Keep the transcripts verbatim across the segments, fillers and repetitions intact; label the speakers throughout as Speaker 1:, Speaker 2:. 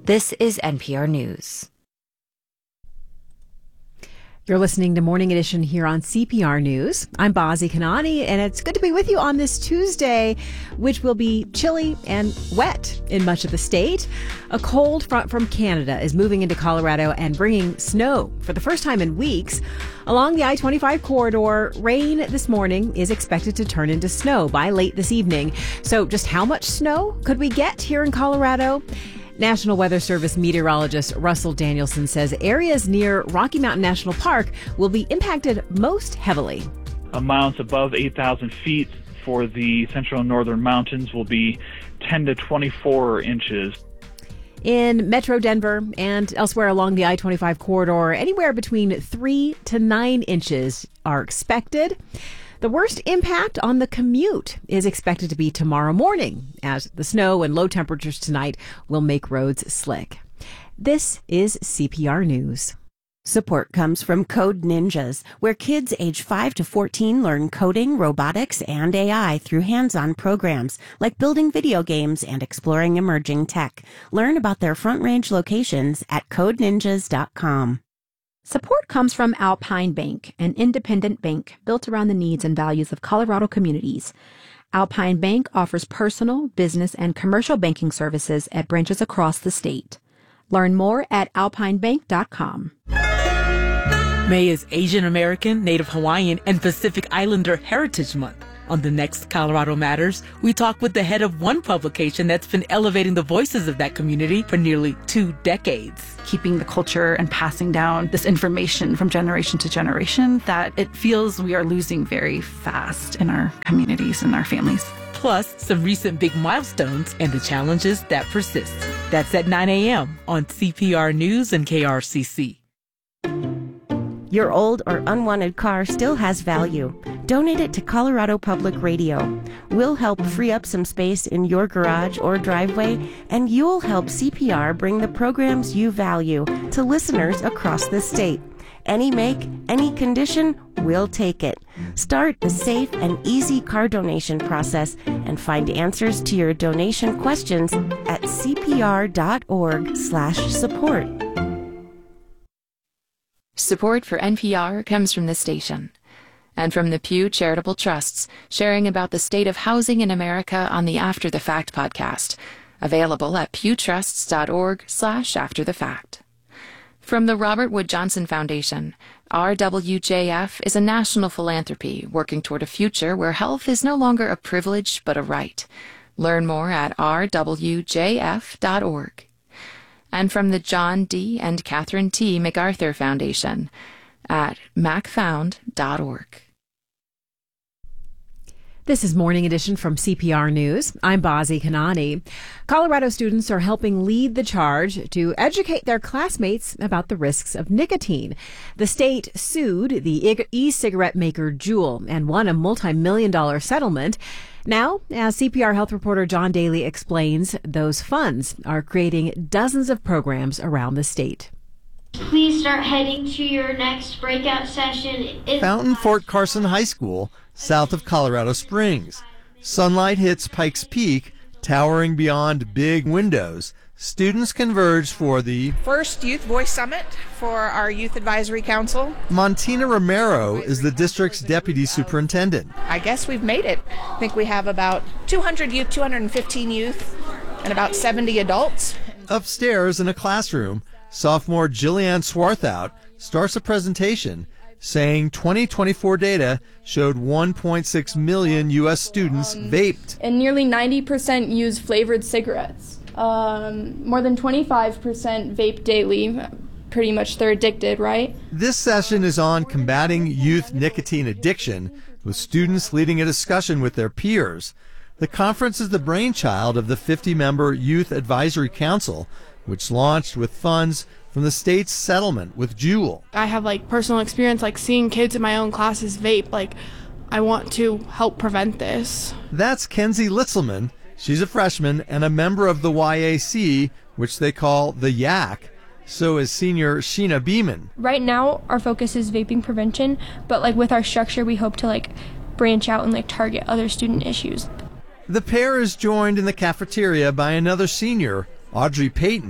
Speaker 1: This is N P R News.
Speaker 2: You're listening to Morning Edition here on C P R News. I'm Bazi Kanani, and it's good to be with you on this Tuesday, which will be chilly and wet in much of the state. A cold front from Canada is moving into Colorado and bringing snow for the first time in weeks. Along the I twenty-five corridor, rain this morning is expected to turn into snow by late this evening. So just how much snow could we get here in Colorado? National Weather Service meteorologist Russell Danielson says areas near Rocky Mountain National Park will be impacted most heavily.
Speaker 3: Amounts above eight thousand feet for the central and northern mountains will be ten to twenty-four inches.
Speaker 2: In Metro Denver and elsewhere along the I twenty-five corridor, anywhere between three to nine inches are expected. The worst impact on the commute is expected to be tomorrow morning, as the snow and low temperatures tonight will make roads slick. This is C P R News.
Speaker 4: Support comes from Code Ninjas, where kids age five to fourteen learn coding, robotics, and A I through hands-on programs like building video games and exploring emerging tech. Learn about their front-range locations at code ninjas dot com.
Speaker 5: Support comes from Alpine Bank, an independent bank built around the needs and values of Colorado communities. Alpine Bank offers personal, business, and commercial banking services at branches across the state. Learn more at alpine bank dot com.
Speaker 6: May is Asian American, Native Hawaiian, and Pacific Islander Heritage Month. On the next Colorado Matters, we talk with the head of one publication that's been elevating the voices of that community for nearly two decades.
Speaker 7: Keeping the culture and passing down this information from generation to generation that it feels we are losing very fast in our communities and our families.
Speaker 6: Plus, some recent big milestones and the challenges that persist. That's at nine a.m. on C P R News and K R C C.
Speaker 4: Your old or unwanted car still has value. Donate it to Colorado Public Radio. We'll help free up some space in your garage or driveway, and you'll help C P R bring the programs you value to listeners across the state. Any make, any condition, we'll take it. Start the safe and easy car donation process and find answers to your donation questions at c p r dot org slash support.
Speaker 1: Support for N P R comes from this station and from the Pew Charitable Trusts, sharing about the state of housing in America on the After the Fact podcast, available at pewtrusts dot org slash after the fact. From the Robert Wood Johnson Foundation, R W J F is a national philanthropy working toward a future where health is no longer a privilege but a right. Learn more at r w j f dot org. And from the John D. and Catherine T. MacArthur Foundation at mac found dot org.
Speaker 2: This is Morning Edition from C P R News. I'm Bazi Kanani. Colorado students are helping lead the charge to educate their classmates about the risks of nicotine. The state sued the e-cigarette maker Juul and won a multi-million dollar settlement. Now, as C P R health reporter John Daly explains, those funds are creating dozens of programs around the state.
Speaker 8: Please start heading to your next breakout session.
Speaker 9: Fountain Fort Carson High School, south of Colorado Springs. Sunlight hits Pikes Peak, towering beyond big windows. Students converge for the
Speaker 10: first Youth Voice Summit for our Youth Advisory Council.
Speaker 9: Montina Romero is the district's deputy superintendent.
Speaker 10: I guess we've made it. I think we have about two hundred youth, two hundred fifteen youth, and about seventy adults.
Speaker 9: Upstairs in a classroom, sophomore Jillian Swarthout starts a presentation saying twenty twenty-four data showed one point six million U S students vaped.
Speaker 11: And nearly ninety percent use flavored cigarettes. Um, more than twenty-five percent vape daily. Pretty much they're addicted, right?
Speaker 9: This session is on combating youth nicotine addiction, with students leading a discussion with their peers. The conference is the brainchild of the fifty-member Youth Advisory Council, which launched with funds from the state's settlement with Juul.
Speaker 12: I have like personal experience like seeing kids in my own classes vape. Like, I want to help prevent this.
Speaker 9: That's Kenzie Litzelman. She's a freshman and a member of the Y A C, which they call the Yak. So is senior Sheena Beeman.
Speaker 11: Right now, our focus is vaping prevention, but like with our structure, we hope to like branch out and like target other student issues.
Speaker 9: The pair is joined in the cafeteria by another senior, Audrey Payton.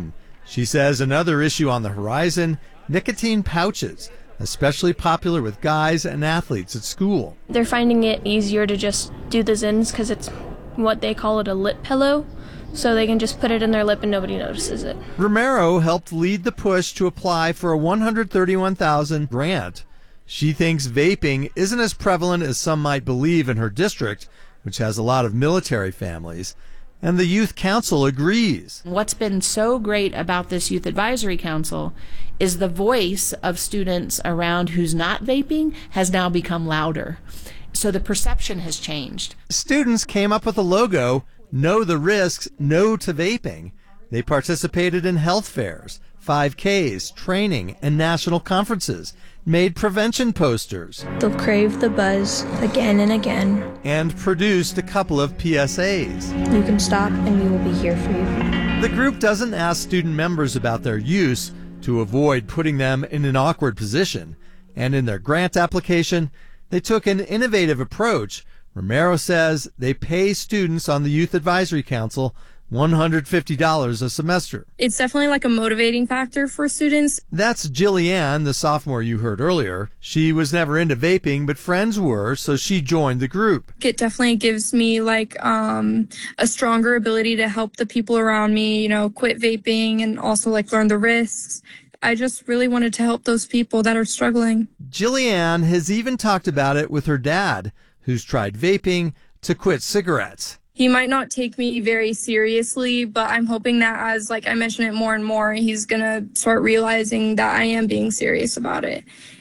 Speaker 9: She says another issue on the horizon, nicotine pouches, especially popular with guys and athletes at school.
Speaker 13: They're finding it easier to just do the Zyns because it's what they call it, a lip pillow, so they can just put it in their lip and nobody notices it.
Speaker 9: Romero helped lead the push to apply for a one hundred thirty-one thousand dollars grant. She thinks vaping isn't as prevalent as some might believe in her district, which has a lot of military families. And the Youth Council agrees.
Speaker 14: What's been so great about this Youth Advisory Council is the voice of students around who's not vaping has now become louder. So the perception has changed.
Speaker 9: Students came up with a logo, Know the Risks, No to Vaping. They participated in health fairs, five Ks, training, and national conferences, made prevention posters.
Speaker 15: They'll crave the buzz again and again.
Speaker 9: And produced a couple of P S As.
Speaker 15: You can stop and we will be here for you.
Speaker 9: The group doesn't ask student members about their use to avoid putting them in an awkward position. And in their grant application, they took an innovative approach. Romero says they pay students on the Youth Advisory Council one hundred fifty dollars a semester.
Speaker 11: It's definitely like a motivating factor for students.
Speaker 9: That's Jillianne, the sophomore you heard earlier. She was never into vaping, but friends were, so she joined the group.
Speaker 11: It definitely gives me like um, a stronger ability to help the people around me, you know, quit vaping and also like learn the risks. I just really wanted to help those people that are struggling.
Speaker 9: Jillianne has even talked about it with her dad, who's tried vaping to quit cigarettes.
Speaker 11: He might not take me very seriously, but I'm hoping that as like I mention it more and more, he's going to start realizing that I am being serious about it.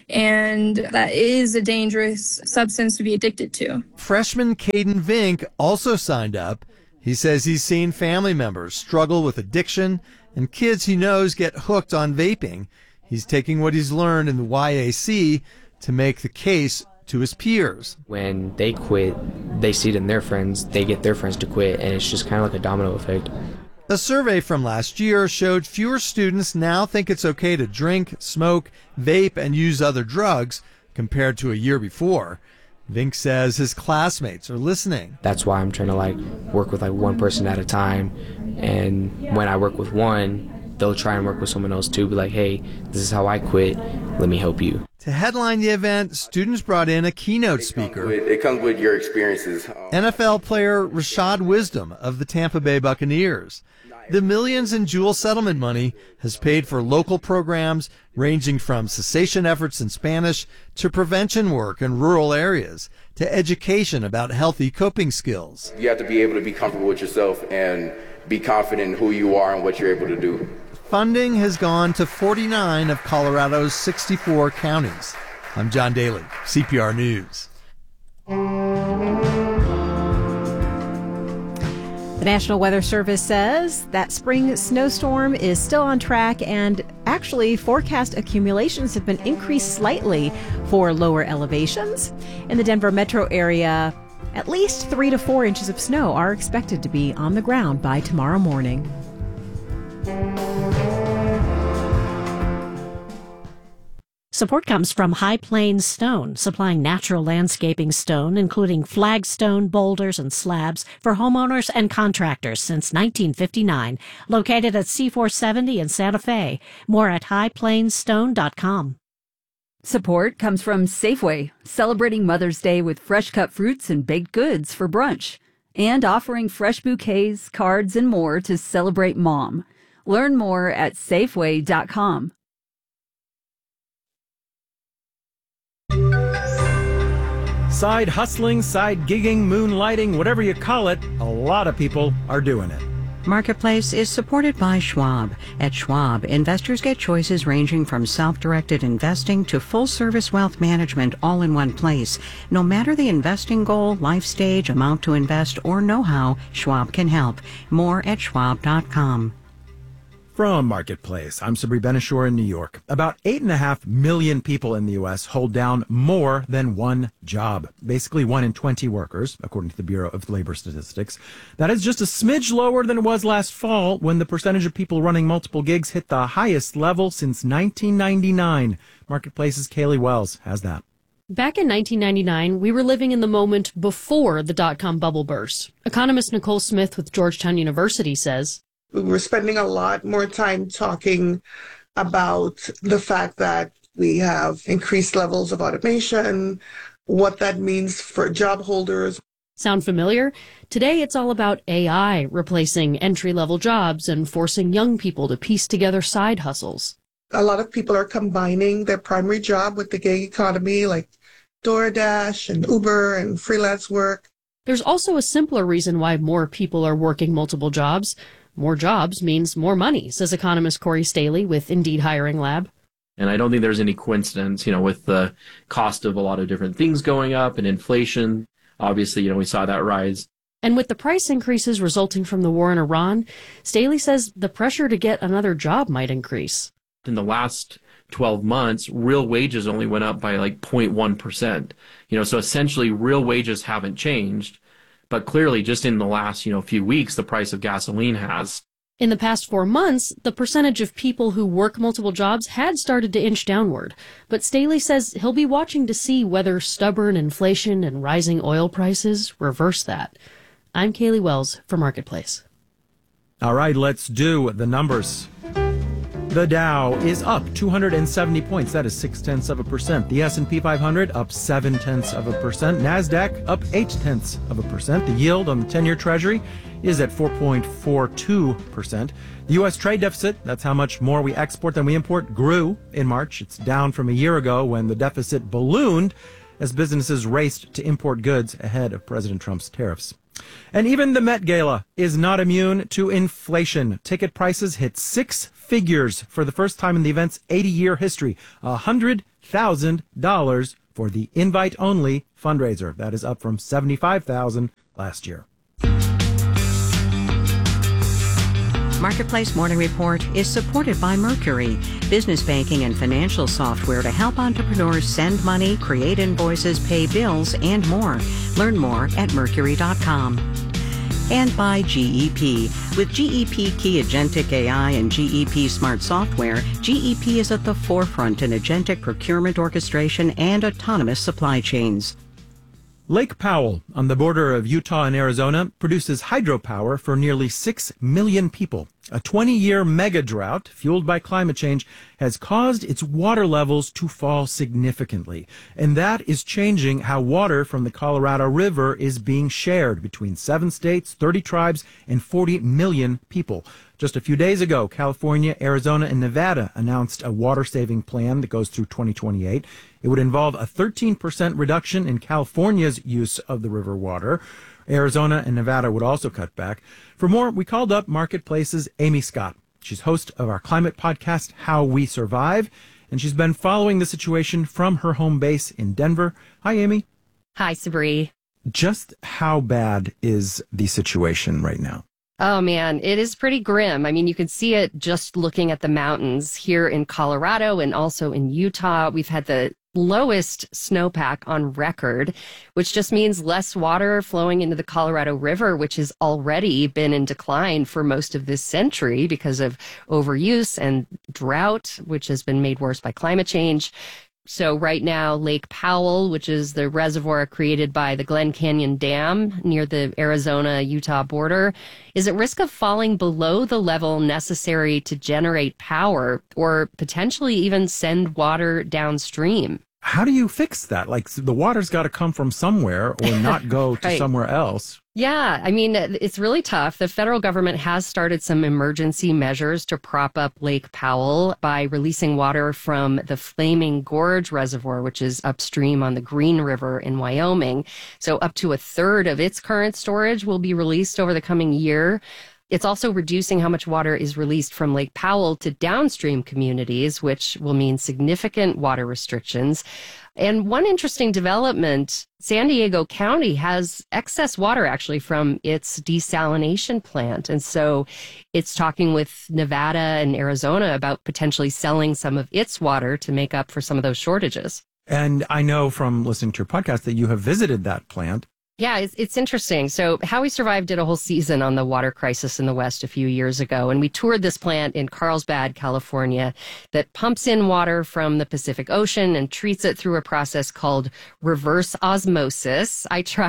Speaker 11: And that is a dangerous substance to be addicted to.
Speaker 9: Freshman Caden Vink also signed up. He says he's seen family members struggle with addiction and kids he knows get hooked on vaping. He's taking what he's learned in the Y A C to make the case to his peers.
Speaker 16: When they quit, they see it in their friends, they get their friends to quit, and it's just kind of like a domino effect.
Speaker 9: A survey from last year showed fewer students now think it's okay to drink, smoke, vape, and use other drugs compared to a year before. Vink says his classmates are listening.
Speaker 16: That's why I'm trying to like work with like one person at a time, and when I work with one, they'll try and work with someone else too, be like, hey, this is how I quit, let me help you.
Speaker 9: To headline the event, students brought in a keynote speaker.
Speaker 17: It comes with, it comes with your experiences.
Speaker 9: N F L player Rashad Wisdom of the Tampa Bay Buccaneers. The millions in Juul settlement money has paid for local programs ranging from cessation efforts in Spanish to prevention work in rural areas to education about healthy coping skills.
Speaker 17: You have to be able to be comfortable with yourself and be confident in who you are and what you're able to do.
Speaker 9: Funding has gone to forty-nine of Colorado's sixty-four counties. I'm John Daly, C P R News.
Speaker 2: The National Weather Service says that spring snowstorm is still on track, and actually forecast accumulations have been increased slightly for lower elevations. In the Denver metro area, at least three to four inches of snow are expected to be on the ground by tomorrow morning.
Speaker 18: Support comes from High Plains Stone, supplying natural landscaping stone, including flagstone, boulders, and slabs for homeowners and contractors since nineteen fifty-nine. Located at C four seventy in Santa Fe. More at high plains stone dot com.
Speaker 19: Support comes from Safeway, celebrating Mother's Day with fresh-cut fruits and baked goods for brunch, and offering fresh bouquets, cards, and more to celebrate Mom. Learn more at safeway dot com.
Speaker 20: Side hustling, side gigging, moonlighting, whatever you call it, a lot of people are doing it.
Speaker 21: Marketplace is supported by Schwab. At Schwab, investors get choices ranging from self-directed investing to full-service wealth management all in one place. No matter the investing goal, life stage, amount to invest, or know-how, Schwab can help. More at schwab dot com.
Speaker 20: From Marketplace, I'm Sabri Benishore in New York. About eight and a half million people in the U S hold down more than one job. Basically one in twenty workers, according to the Bureau of Labor Statistics. That is just a smidge lower than it was last fall when the percentage of people running multiple gigs hit the highest level since nineteen ninety-nine. Marketplace's Kaylee Wells has that.
Speaker 22: Back in nineteen ninety-nine, we were living in the moment before the dot-com bubble burst. Economist Nicole Smith with Georgetown University says,
Speaker 3: We're spending a lot more time talking about the fact that we have increased levels of automation, what that means for job holders.
Speaker 22: Sound familiar? Today it's all about A I replacing entry-level jobs and forcing young people to piece together side hustles.
Speaker 3: A lot of people are combining their primary job with the gig economy, like DoorDash and Uber and freelance work.
Speaker 22: There's also a simpler reason why more people are working multiple jobs. More jobs means more money, says economist Corey Staley with Indeed Hiring Lab.
Speaker 5: And I don't think there's any coincidence, you know, with the cost of a lot of different things going up and inflation. Obviously, you know, we saw that rise.
Speaker 22: And with the price increases resulting from the war in Iran, Staley says the pressure to get another job might increase.
Speaker 5: In the last twelve months, real wages only went up by like zero point one percent. You know, so essentially real wages haven't changed. But clearly, just in the last, you know, few weeks, the price of gasoline has.
Speaker 22: In the past four months, the percentage of people who work multiple jobs had started to inch downward. But Staley says he'll be watching to see whether stubborn inflation and rising oil prices reverse that. I'm Kaylee Wells for Marketplace.
Speaker 20: All right, let's do the numbers. The Dow is up two hundred seventy points. That is six tenths of a percent. The S and P five hundred up seven tenths of a percent. NASDAQ up eight tenths of a percent. The yield on the ten-year Treasury is at four point four two percent. The U S trade deficit, that's how much more we export than we import, grew in March. It's down from a year ago when the deficit ballooned as businesses raced to import goods ahead of President Trump's tariffs. And even the Met Gala is not immune to inflation. Ticket prices hit six figures for the first time in the event's eighty-year history. one hundred thousand dollars for the invite-only fundraiser. That is up from seventy-five thousand dollars last year.
Speaker 21: Marketplace Morning Report is supported by Mercury, business banking and financial software to help entrepreneurs send money, create invoices, pay bills, and more. Learn more at mercury dot com. And by G E P. With G E P Key Agentic A I and G E P Smart Software, G E P is at the forefront in agentic procurement orchestration and autonomous supply chains.
Speaker 20: Lake Powell, on the border of Utah and Arizona, produces hydropower for nearly six million people. A twenty-year mega drought, fueled by climate change, has caused its water levels to fall significantly. And that is changing how water from the Colorado River is being shared between seven states, thirty tribes, and forty million people. Just a few days ago, California, Arizona, and Nevada announced a water-saving plan that goes through twenty twenty-eight. It would involve a thirteen percent reduction in California's use of the river water. Arizona and Nevada would also cut back. For more, we called up Marketplace's Amy Scott. She's host of our climate podcast, How We Survive, and she's been following the situation from her home base in Denver. Hi, Amy.
Speaker 23: Hi, Sabri.
Speaker 20: Just how bad is the situation right now?
Speaker 23: Oh, man, it is pretty grim. I mean, you can see it just looking at the mountains here in Colorado and also in Utah. We've had the lowest snowpack on record, which just means less water flowing into the Colorado River, which has already been in decline for most of this century because of overuse and drought, which has been made worse by climate change. So right now, Lake Powell, which is the reservoir created by the Glen Canyon Dam near the Arizona-Utah border, is at risk of falling below the level necessary to generate power or potentially even send water downstream.
Speaker 20: How do you fix that? Like, the water's got to come from somewhere or not go
Speaker 23: right.
Speaker 20: to somewhere else.
Speaker 23: Yeah, I mean, it's really tough. The federal government has started some emergency measures to prop up Lake Powell by releasing water from the Flaming Gorge Reservoir, which is upstream on the Green River in Wyoming. So up to a third of its current storage will be released over the coming year. It's also reducing how much water is released from Lake Powell to downstream communities, which will mean significant water restrictions. And one interesting development, San Diego County has excess water actually from its desalination plant. And so it's talking with Nevada and Arizona about potentially selling some of its water to make up for some of those shortages.
Speaker 20: And I know from listening to your podcast that you have visited that plant.
Speaker 23: Yeah, it's, it's interesting. So How We Survive did a whole season on the water crisis in the West a few years ago, and we toured this plant in Carlsbad, California, that pumps in water from the Pacific Ocean and treats it through a process called reverse osmosis. I tried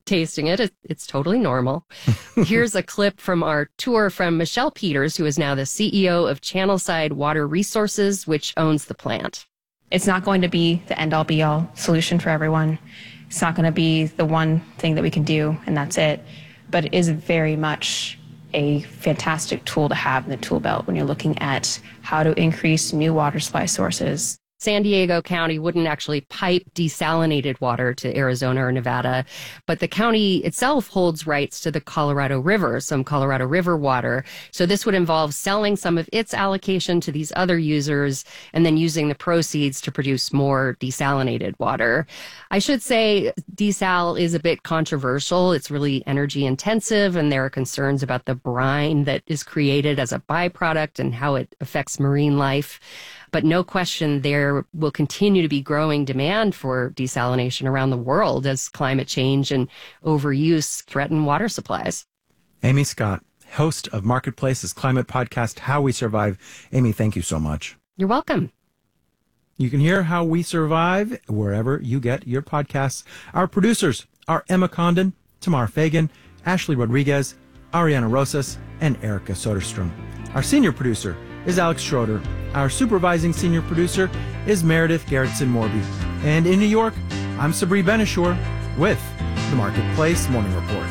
Speaker 23: tasting it. It's totally normal. Here's a clip from our tour from Michelle Peters, who is now the C E O of Channelside Water Resources, which owns the plant.
Speaker 4: It's not going to be the end-all be-all solution for everyone. It's not going to be the one thing that we can do, and that's it. But it is very much a fantastic tool to have in the tool belt when you're looking at how to increase new water supply sources.
Speaker 23: San Diego County wouldn't actually pipe desalinated water to Arizona or Nevada, but the county itself holds rights to the Colorado River, some Colorado River water. So this would involve selling some of its allocation to these other users and then using the proceeds to produce more desalinated water. I should say desal is a bit controversial. It's really energy intensive, and there are concerns about the brine that is created as a byproduct and how it affects marine life. But no question, there will continue to be growing demand for desalination around the world as climate change and overuse threaten water supplies.
Speaker 20: Amy Scott, host of Marketplace's climate podcast, How We Survive. Amy, thank you so much.
Speaker 23: You're welcome.
Speaker 20: You can hear How We Survive wherever you get your podcasts. Our producers are Emma Condon, Tamar Fagan, Ashley Rodriguez, Ariana Rosas, and Erica Soderstrom. Our senior producer is Alex Schroeder. Our supervising senior producer is Meredith Gerritsen-Morby. And in New York, I'm Sabri Ben-Achour with the Marketplace Morning Report.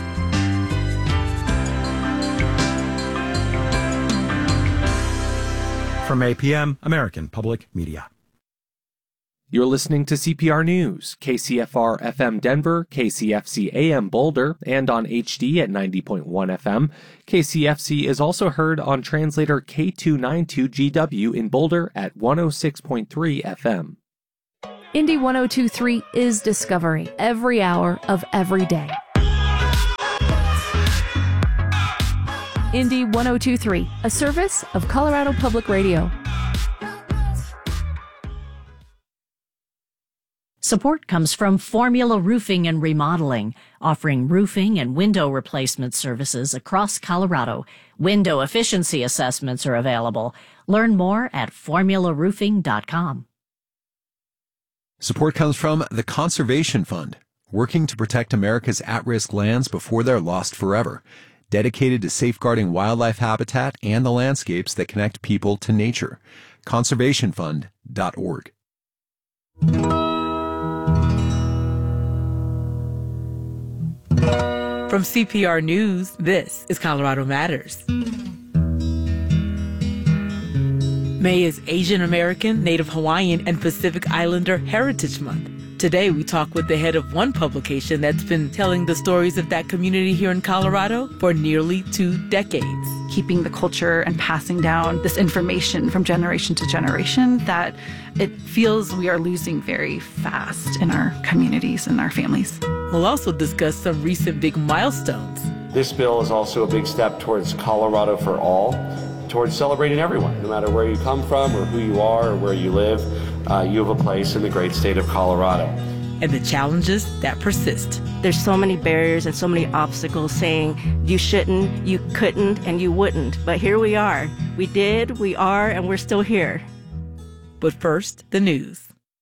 Speaker 20: From A P M, American Public Media.
Speaker 6: You're listening to C P R News, K C F R F M Denver, K C F C A M Boulder, and on H D at ninety point one F M. K C F C is also heard on translator K two ninety-two G W in Boulder at one oh six point three F M.
Speaker 7: Indy one oh two point three is Discovery every hour of every day. Indy one oh two point three, a service of Colorado Public Radio.
Speaker 18: Support comes from Formula Roofing and Remodeling, offering roofing and window replacement services across Colorado. Window efficiency assessments are available. Learn more at formula roofing dot com.
Speaker 24: Support comes from the Conservation Fund, working to protect America's at-risk lands before they're lost forever, dedicated to safeguarding wildlife habitat and the landscapes that connect people to nature. conservation fund dot org.
Speaker 25: From C P R News, this is Colorado Matters. May is Asian American, Native Hawaiian, and Pacific Islander Heritage Month. Today, we talk with the head of one publication that's been telling the stories of that community here in Colorado for nearly two decades.
Speaker 26: Keeping the culture and passing down this information from generation to generation that it feels we are losing very fast in our communities and our families.
Speaker 25: We'll also discuss some recent big milestones.
Speaker 27: This bill is also a big step towards Colorado for all, towards celebrating everyone, no matter where you come from or who you are or where you live. Uh, you have a place in the great state of Colorado.
Speaker 25: And the challenges that persist.
Speaker 28: There's so many barriers and so many obstacles saying you shouldn't, you couldn't, and you wouldn't. But here we are. We did, we are, and we're still here.
Speaker 25: But first, the news.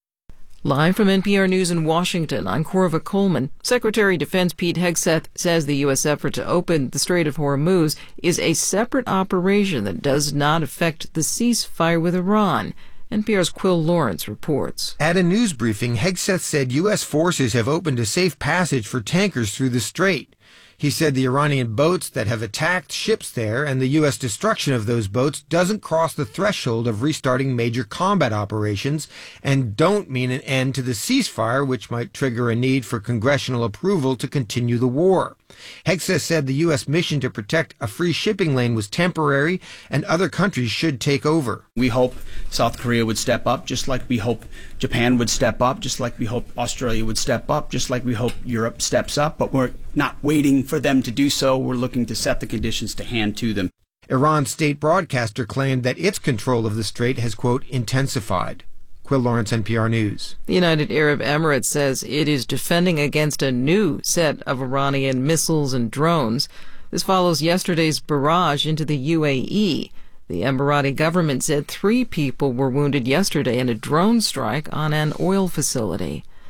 Speaker 25: Live from N P R News in Washington, I'm Corva Coleman. Secretary of Defense Pete Hegseth says the U S effort to open the Strait of Hormuz is a separate operation that does not affect the ceasefire with Iran. N P R's Quill Lawrence reports.
Speaker 29: At a news briefing, Hegseth said U S forces have opened a safe passage for tankers through the strait. He said the Iranian boats that have attacked ships there and the U S destruction of those boats doesn't cross the threshold of restarting major combat operations and don't mean an end to the ceasefire, which might trigger a need for congressional approval to continue the war. Hegseth said the U S mission to protect a free shipping lane was temporary and other countries should take over.
Speaker 30: We hope South Korea would step up, just like we hope Japan would step up, just like we hope Australia would step up, just like we hope Europe steps up, but we're not waiting for them to do so. We're looking to set the conditions to hand to them.
Speaker 29: Iran's state broadcaster claimed that its control of the strait has, quote, intensified. Quill Lawrence, N P R News.
Speaker 25: The United Arab Emirates says it is defending against a new set of Iranian missiles and drones. This follows yesterday's barrage into the U A E. The Emirati government said three people were wounded yesterday in a drone strike on an oil facility.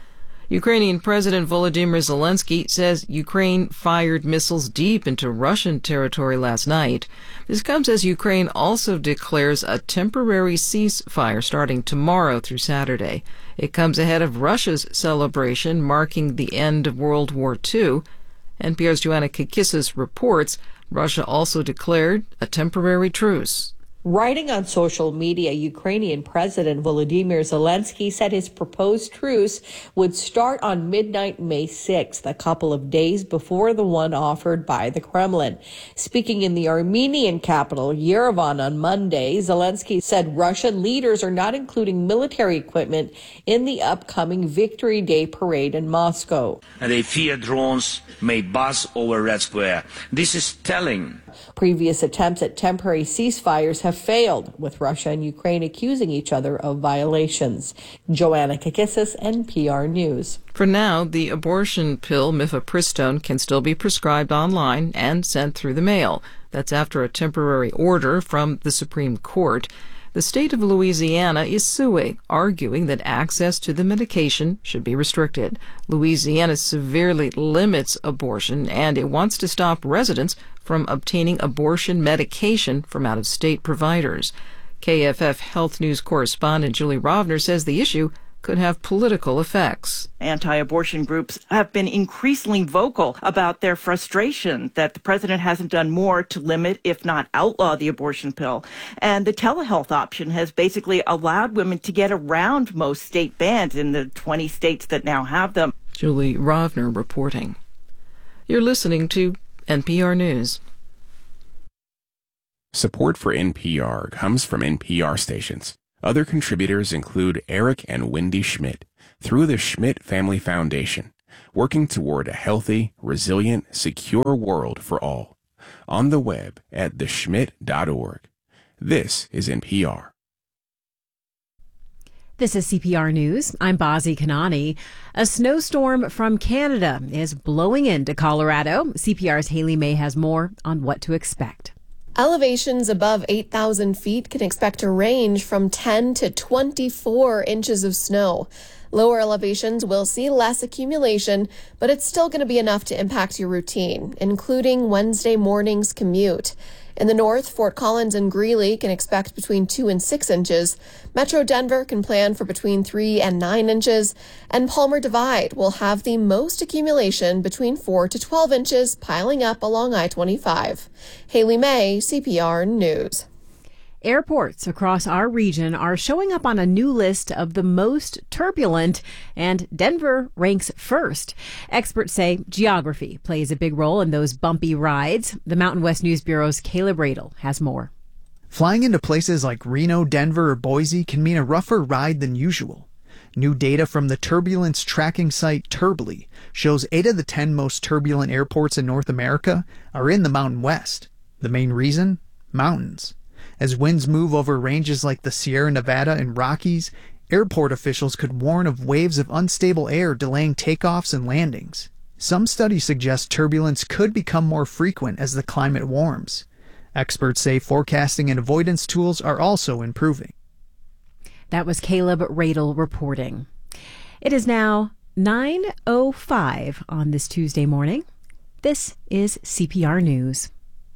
Speaker 25: Ukrainian President Volodymyr Zelensky says Ukraine fired missiles deep into Russian territory last night. This comes as Ukraine also declares a temporary ceasefire starting tomorrow through Saturday. It comes ahead of Russia's celebration marking the end of World War Two. N P R's Joanna Kakissis reports Russia also declared a temporary truce.
Speaker 1: Writing on social media, Ukrainian President Volodymyr Zelensky said his proposed truce would start on midnight May sixth, a couple of days before the one offered by the Kremlin. Speaking in the Armenian capital, Yerevan, on Monday, Zelensky said Russian leaders are not including military equipment in the upcoming Victory Day parade in Moscow.
Speaker 8: And they fear drones may buzz over Red Square. This is telling.
Speaker 1: Previous attempts at temporary ceasefires have failed, with Russia and Ukraine accusing each other of violations. Joanna Kakissis, N P R News.
Speaker 25: For now, the abortion pill mifepristone can still be prescribed online and sent through the mail. That's after a temporary order from the Supreme Court. The state of Louisiana is suing, arguing that access to the medication should be restricted. Louisiana severely limits abortion, and it wants to stop residents from obtaining abortion medication from out-of-state providers. K F F Health News correspondent Julie Rovner says the issue could have political effects.
Speaker 10: Anti-abortion groups have been increasingly vocal about their frustration that the president hasn't done more to limit, if not outlaw, the abortion pill. And the telehealth option has basically allowed women to get around most state bans in the twenty states that now have them.
Speaker 25: Julie Rovner reporting. You're listening to N P R News.
Speaker 11: Support for N P R comes from N P R stations. Other contributors include Eric and Wendy Schmidt through the Schmidt Family Foundation, working toward a healthy, resilient, secure world for all. On the web at the schmidt dot org. This is N P R.
Speaker 2: This is C P R News. I'm Bazi Kanani. A snowstorm from Canada is blowing into Colorado. C P R's Haley May has more on what to expect.
Speaker 12: Elevations above eight thousand feet can expect to range from ten to twenty-four inches of snow. Lower elevations will see less accumulation, but it's still going to be enough to impact your routine, including Wednesday morning's commute. In the north, Fort Collins and Greeley can expect between two and six inches. Metro Denver can plan for between three and nine inches. And Palmer Divide will have the most accumulation between four to twelve inches, piling up along I twenty-five. Haley May, C P R News.
Speaker 2: Airports across our region are showing up on a new list of the most turbulent, and Denver ranks first. Experts say geography plays a big role in those bumpy rides. The Mountain West News Bureau's Caleb Radel has more.
Speaker 13: Flying into places like Reno, Denver, or Boise can mean a rougher ride than usual. New data from the turbulence tracking site Turbly shows eight of the ten most turbulent airports in North America are in the Mountain West. The main reason? Mountains. As winds move over ranges like the Sierra Nevada and Rockies, airport officials could warn of waves of unstable air delaying takeoffs and landings. Some studies suggest turbulence could become more frequent as the climate warms. Experts say forecasting and avoidance tools are also improving.
Speaker 2: That was Caleb Radel reporting. It is now nine oh five on this Tuesday morning. This is C P R News.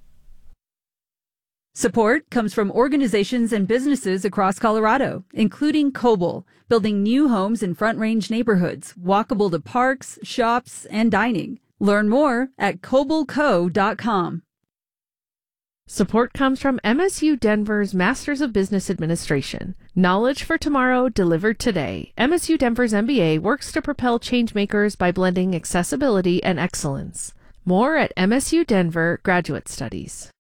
Speaker 19: Support comes from organizations and businesses across Colorado, including Coble, building new homes in Front Range neighborhoods, walkable to parks, shops, and dining. Learn more at coble co dot com.
Speaker 7: Support comes from M S U Denver's Masters of Business Administration. Knowledge for tomorrow, delivered today. M S U Denver's M B A works to propel changemakers by blending accessibility and excellence. More at M S U Denver Graduate Studies.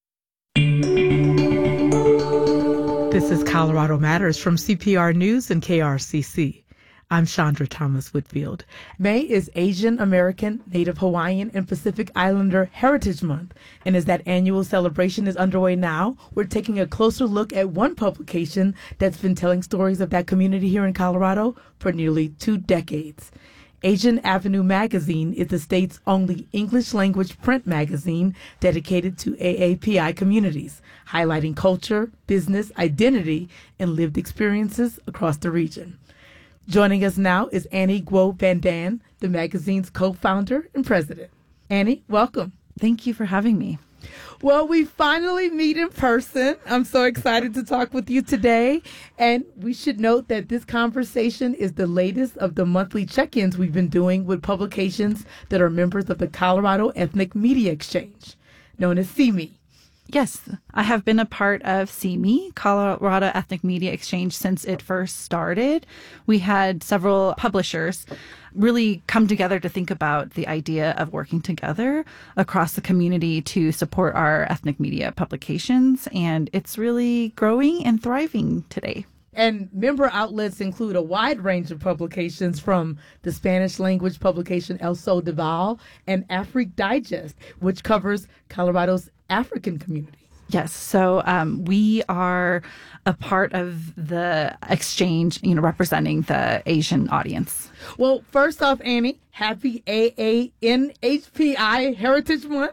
Speaker 14: This is Colorado Matters from C P R News and K R C C. I'm Chandra Thomas Whitfield. May is Asian American, Native Hawaiian, and Pacific Islander Heritage Month. And as that annual celebration is underway now, we're taking a closer look at one publication that's been telling stories of that community here in Colorado for nearly two decades. Asian Avenue Magazine is the state's only English-language print magazine dedicated to A A P I communities, highlighting culture, business, identity, and lived experiences across the region. Joining us now is Annie Guo Van Dan, the magazine's co-founder and president. Annie, welcome.
Speaker 26: Thank you for having me.
Speaker 14: Well, we finally meet in person. I'm so excited to talk with you today. And we should note that this conversation is the latest of the monthly check-ins we've been doing with publications that are members of the Colorado Ethnic Media Exchange, known as C M E.
Speaker 26: Yes, I have been a part of C M E, Colorado Ethnic Media Exchange, since it first started. We had several publishers really come together to think about the idea of working together across the community to support our ethnic media publications, and it's really growing and thriving today.
Speaker 14: And member outlets include a wide range of publications, from the Spanish language publication El Sol de Val and Afrique Digest, which covers Colorado's African community.
Speaker 26: Yes, so um, we are a part of the exchange, you know, representing the Asian audience.
Speaker 14: Well, first off, Annie, happy A A N H P I Heritage Month.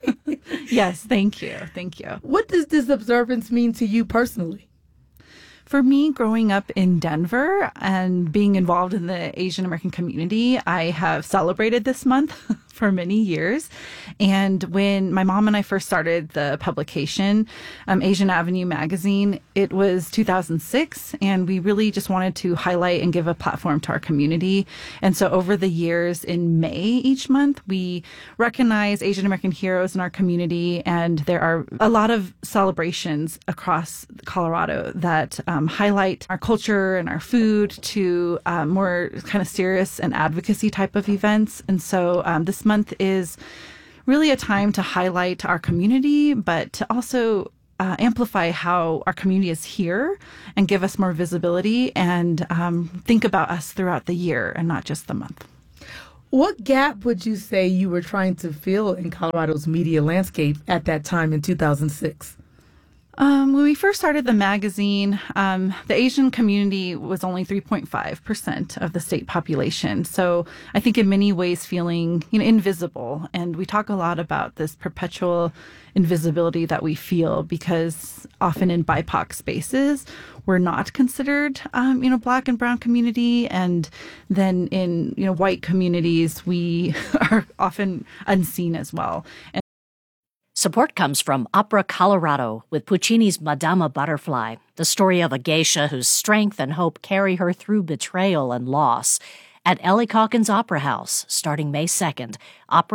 Speaker 26: Yes, thank you. Thank you.
Speaker 14: What does this observance mean to you personally?
Speaker 26: For me, growing up in Denver and being involved in the Asian American community, I have celebrated this month for many years. And when my mom and I first started the publication, um, Asian Avenue magazine, it was two thousand six, and we really just wanted to highlight and give a platform to our community. And so over the years, in May each month, we recognize Asian American heroes in our community, and there are a lot of celebrations across Colorado that um, highlight our culture and our food to um, more kind of serious and advocacy type of events. And so um, this month is really a time to highlight our community, but to also uh, amplify how our community is here and give us more visibility and um, think about us throughout the year and not just the month.
Speaker 14: What gap would you say you were trying to fill in Colorado's media landscape at that time in two thousand six?
Speaker 26: Um, when we first started the magazine, um, the Asian community was only three point five percent of the state population. So I think in many ways feeling, you know, invisible. And we talk a lot about this perpetual invisibility that we feel because often in B I P O C spaces, we're not considered, um, you know, Black and brown community. And then in, you know, white communities, we are often unseen as well. And
Speaker 18: Support comes from Opera Colorado with Puccini's Madama Butterfly, the story of a geisha whose strength and hope carry her through betrayal and loss. At Ellie Calkins Opera House, starting May second, Opera